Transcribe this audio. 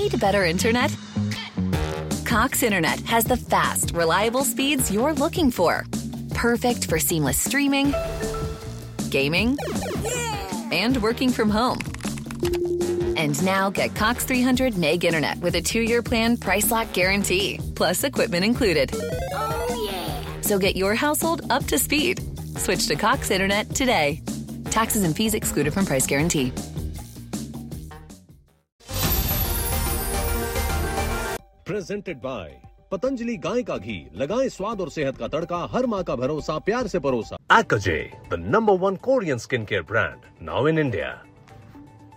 Need better internet? Cox Internet has the fast, reliable speeds you're looking for. Perfect for seamless streaming, gaming, and working from home. And now get Cox 300 meg internet with a 2-year plan price lock guarantee, plus equipment included. Oh, yeah. So get your household up to speed. Switch to Cox Internet today. Taxes and fees excluded from price guarantee. Presented by Patanjali गाय का घी, लगाएं स्वाद और सेहत का तड़का, हर माँ का भरोसा, प्यार से परोसा. Akaje, the #1 Korean skincare brand, now in India.